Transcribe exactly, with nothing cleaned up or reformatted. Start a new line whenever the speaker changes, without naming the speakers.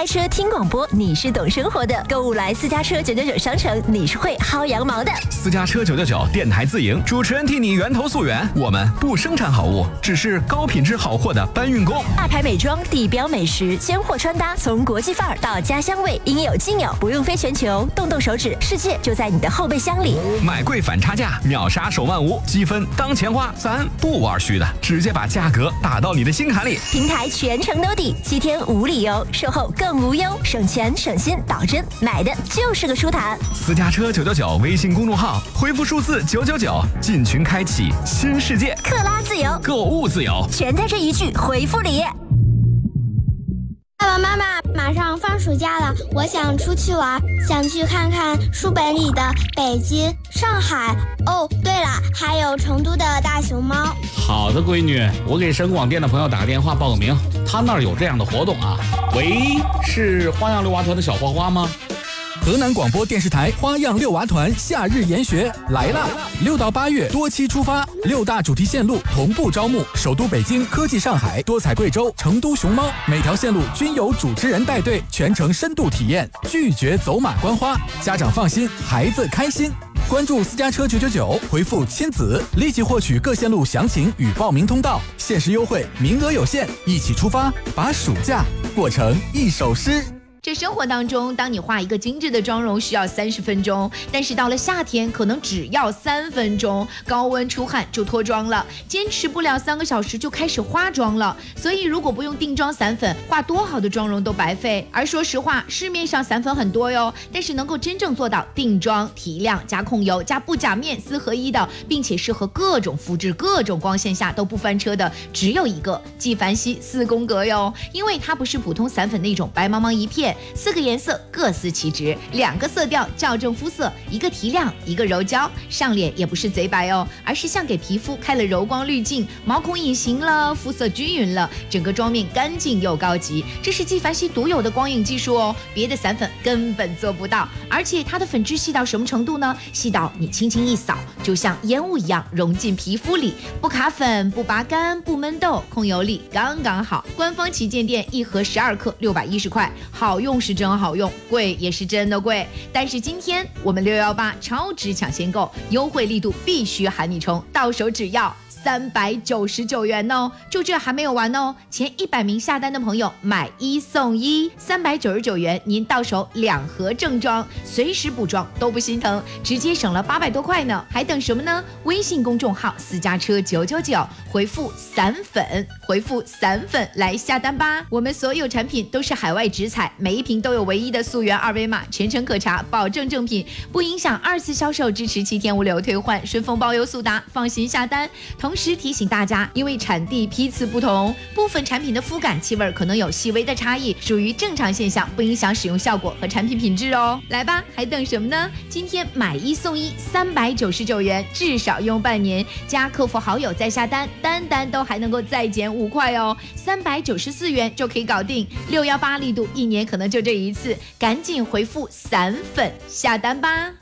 开车听广播，你是懂生活的；购物来私家车九九九商城，你是会薅羊毛的。
私家车九九九电台自营，主持人替你源头溯源。我们不生产好物，只是高品质好货的搬运工。
大牌美妆、地标美食、鲜货穿搭，从国际范儿到家乡味，应有尽有，不用飞全球，动动手指，世界就在你的后备箱里。
买贵反差价，秒杀手万无，积分当钱花，咱不玩虚的，直接把价格打到你的心坎里。
平台全程 no 底，七天无理由，售后更无忧，省钱省心保真，买的就是个舒坦。
私家车九九九微信公众号，回复数字九九九，进群开启新世界，
克拉自由，
购物自由，
全在这一句回复里。
爸爸妈妈，马上放暑假了，我想出去玩，想去看看书本里的北京、上海。哦，对了，还有成都的大熊猫。
好的，闺女，我给省广电的朋友打个电话报个名，他那儿有这样的活动啊。喂，是花样六娃团的小花花吗？
河南广播电视台花样六娃团夏日研学来啦！六到八月多期出发，六大主题线路同步招募，首都北京、科技上海、多彩贵州、成都熊猫，每条线路均有主持人带队，全程深度体验，拒绝走马观花，家长放心，孩子开心。关注私家车九九九，回复亲子，立即获取各线路详情与报名通道，限时优惠，名额有限，一起出发，把暑假过成一首诗。
这生活当中，当你画一个精致的妆容需要三十分钟，但是到了夏天可能只要三分钟，高温出汗就脱妆了，坚持不了三个小时就开始化妆了。所以如果不用定妆散粉，画多好的妆容都白费。而说实话，市面上散粉很多哟，但是能够真正做到定妆、提亮、加控油、加不假面四合一的，并且适合各种肤质、各种光线下都不翻车的，只有一个纪梵希四宫格哟。因为它不是普通散粉那种白茫茫一片，四个颜色各司其职，两个色调校正肤色，一个提亮，一个柔焦，上脸也不是贼白哦，而是像给皮肤开了柔光滤镜，毛孔隐形了，肤色均匀了，整个妆面干净又高级，这是纪梵希独有的光影技术哦，别的散粉根本做不到。而且它的粉质细到什么程度呢？细到你轻轻一扫，就像烟雾一样融进皮肤里，不卡粉，不拔干，不闷痘，控油力刚刚好。官方旗舰店一盒十二克，六百一十块，好用是真好用，贵也是真的贵。但是今天我们六一八超值抢先购，优惠力度必须喊你冲，到手只要三百九十九元哦，就这还没有完哦！前一百名下单的朋友买一送一，三百九十九元，您到手两盒正装，随时补妆都不心疼，直接省了八百多块呢！还等什么呢？微信公众号私家车九九九，回复散粉，回复散粉来下单吧！我们所有产品都是海外直采，每一瓶都有唯一的溯源二维码，全程可查，保证正品，不影响二次销售，支持七天无理由退换，顺丰包邮速达，放心下单。同时提醒大家，因为产地批次不同，部分产品的肤感、气味可能有细微的差异，属于正常现象，不影响使用效果和产品品质哦。来吧，还等什么呢？今天买一送一，三百九十九元，至少用半年，加客服好友再下单，单单都还能够再减五块哦，三百九十四元就可以搞定。六一八力度一年可能就这一次，赶紧回复散粉下单吧。